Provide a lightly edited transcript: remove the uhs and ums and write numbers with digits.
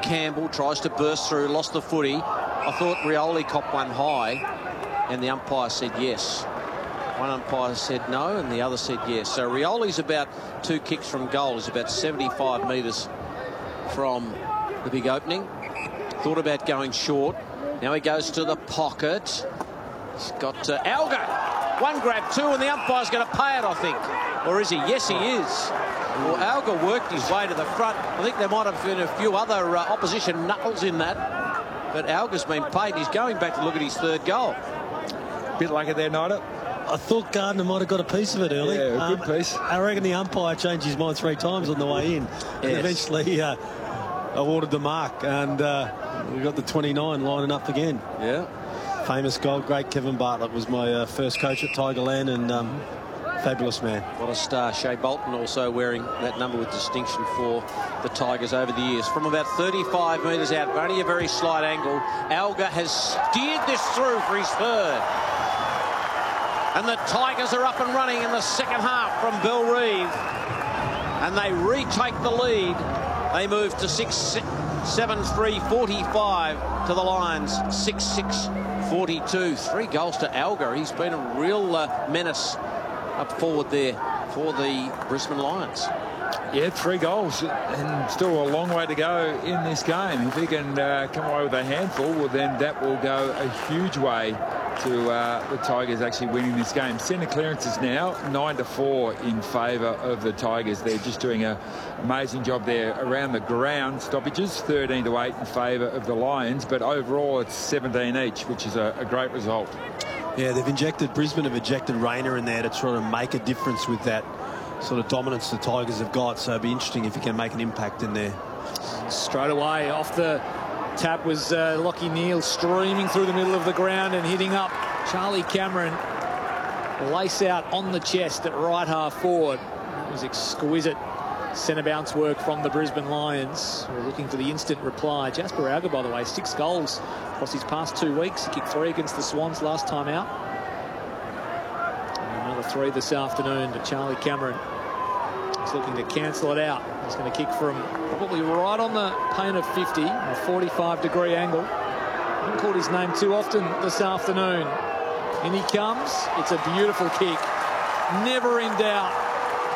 Campbell tries to burst through, lost the footy. I thought Rioli copped one high, and the umpire said yes. One umpire said no, and the other said yes. So Rioli's about 2 kicks from goal. He's about 75 metres from the big opening. Thought about going short. Now he goes to the pocket. He's got Alga. 1 grab, 2, and the umpire's going to pay it, I think. Or is he? Yes, he is. Well, Alga worked his way to the front. I think there might have been a few other opposition knuckles in that. But Alga's been paid. He's going back to look at his 3rd goal. Bit lucky there, Nida. I thought Gardner might have got a piece of it early. Yeah, a good piece. I reckon the umpire changed his mind 3 times on the way in. And eventually awarded the mark. And we got the 29 lining up again. Yeah. Famous goal. Great Kevin Bartlett was my first coach at Tigerland, and fabulous man. What a star. Shea Bolton also wearing that number with distinction for the Tigers over the years. From about 35 metres out, but only a very slight angle, Alga has steered this through for his 3rd. And the Tigers are up and running in the second half from Bellerive. And they retake the lead. They move to 6-7-3-45 to the Lions. 6-6-42. 3 goals to Alga. He's been a real menace up forward there for the Brisbane Lions. Yeah, 3 goals and still a long way to go in this game. If he can come away with a handful, well, then that will go a huge way to the Tigers actually winning this game. Centre clearances now 9-4 in favour of the Tigers. They're just doing an amazing job there around the ground. Stoppages 13-8 in favour of the Lions, but overall it's 17 each, which is a great result. Yeah, Brisbane have injected Rayner in there to try to make a difference with that sort of dominance the Tigers have got. So it'd be interesting if he can make an impact in there. Straight away off the tap was Lachie Neale, streaming through the middle of the ground and hitting up Charlie Cameron. Lace out on the chest at right half forward. It was exquisite centre bounce work from the Brisbane Lions. We're looking for the instant reply. Jasper Alga, by the way, 6 goals across his past 2 weeks. He kicked 3 against the Swans last time out. And another 3 this afternoon to Charlie Cameron. He's looking to cancel it out. He's going to kick from probably right on the paint of 50, a 45-degree angle. I haven't called his name too often this afternoon. In he comes. It's a beautiful kick. Never in doubt.